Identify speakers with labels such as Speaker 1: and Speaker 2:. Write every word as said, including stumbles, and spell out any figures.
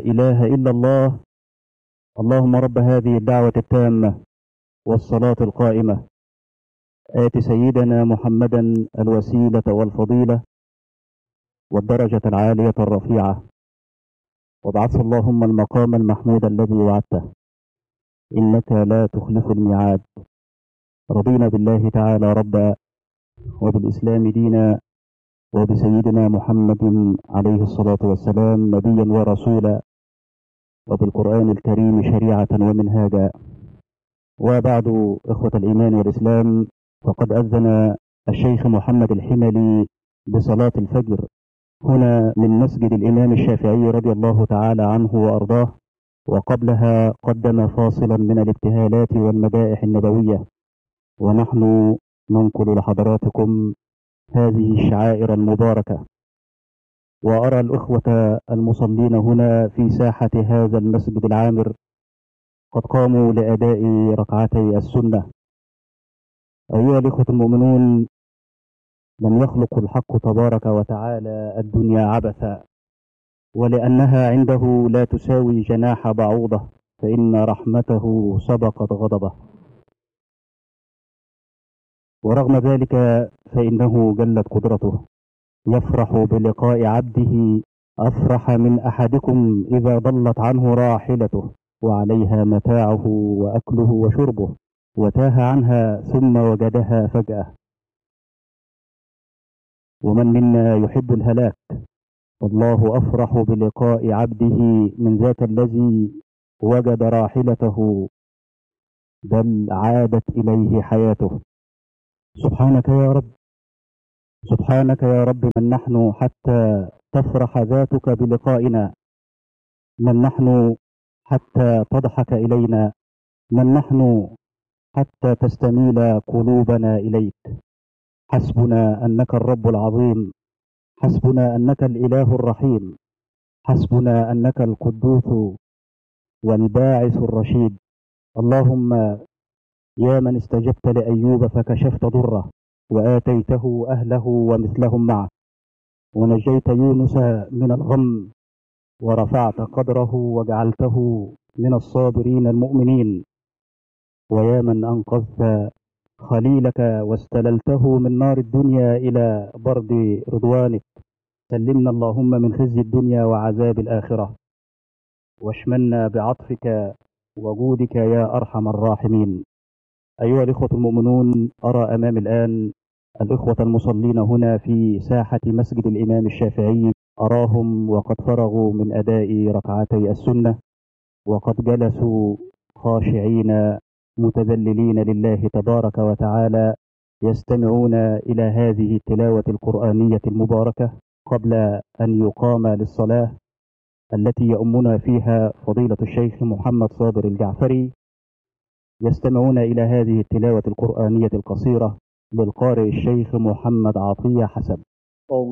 Speaker 1: إله إلا الله. اللهم رب هذه الدعوة التامة والصلاة القائمة، آت سيدنا محمدا الوسيلة والفضيلة والدرجة العالية الرفيعة، وابعثه اللهم المقام المحمود الذي وعدته، إنك لا تخلف الميعاد. رضينا بالله تعالى ربا، وبالإسلام دينا، وبسيدنا محمد عليه الصلاة والسلام نبيا ورسولا، وبالقرآن الكريم شريعة ومنهاجا. وبعد، إخوة الإيمان والإسلام، فقد أذن الشيخ محمد الحملي بصلاة الفجر هنا من مسجد الإمام الشافعي رضي الله تعالى عنه وأرضاه، وقبلها قدم فاصلا من الابتهالات والمدائح النبوية، ونحن ننقل لحضراتكم هذه الشعائر المباركة. وأرى الأخوة المصلين هنا في ساحة هذا المسجد العامر قد قاموا لأداء ركعتي السنة. أيها الأخوة المؤمنون، لم يخلق الحق تبارك وتعالى الدنيا عبثا، ولأنها عنده لا تساوي جناح بعوضة، فإن رحمته سبقت غضبه. ورغم ذلك فإنه جلت قدرته، يفرح بلقاء عبده أفرح من أحدكم إذا ضلت عنه راحلته وعليها متاعه وأكله وشربه، وتاه عنها ثم وجدها فجأة. ومن منا يحب الهلاك؟ والله أفرح بلقاء عبده من ذاك الذي وجد راحلته بل عادت إليه حياته. سبحانك يا رب، سبحانك يا رب، من نحن حتى تفرح ذاتك بلقائنا؟ من نحن حتى تضحك إلينا؟ من نحن حتى تستميل قلوبنا إليك؟ حسبنا أنك الرب العظيم، حسبنا أنك الإله الرحيم، حسبنا أنك القدوس والباعث الرشيد. اللهم يا من استجبت لأيوب فكشفت ضره وآتيته أهله ومثلهم معه، ونجيت يونس من الغم ورفعت قدره وجعلته من الصابرين المؤمنين. ويا من أنقذت خليلك واستللته من نار الدنيا إلى برد رضوانك، سلمنا اللهم من خزي الدنيا وعذاب الآخرة، واشملنا بعطفك وجودك يا أرحم الراحمين. أيها الإخوة المؤمنون، أرى أمامي الآن الإخوة المصلين هنا في ساحة مسجد الإمام الشافعي، أراهم وقد فرغوا من أداء ركعتي السنة، وقد جلسوا خاشعين متذللين لله تبارك وتعالى، يستمعون إلى هذه التلاوة القرآنية المباركة قبل أن يقام للصلاة التي يؤمنا فيها فضيلة الشيخ محمد صابر الجعفري. يستمعون إلى هذه التلاوة القرآنية القصيرة للقارئ الشيخ محمد عطية حسن.